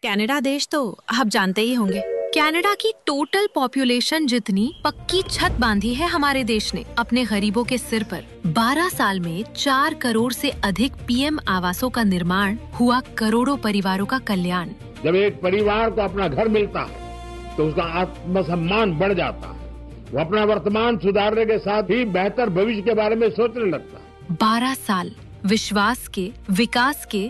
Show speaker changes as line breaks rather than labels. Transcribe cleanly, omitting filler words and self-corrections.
Canada देश तो आप जानते ही होंगे। कनाडा की टोटल पॉपुलेशन जितनी पक्की छत बांधी है हमारे देश ने अपने गरीबों के सिर पर। 12 साल में 4 करोड़ से अधिक पीएम आवासों का निर्माण हुआ, करोड़ों परिवारों का कल्याण।
जब एक परिवार को अपना घर मिलता है तो उसका आत्मसम्मान बढ़ जाता है। वो अपना वर्तमान सुधारने के साथ ही बेहतर भविष्य के बारे में सोचने लगता है।
12 साल विश्वास के, विकास के,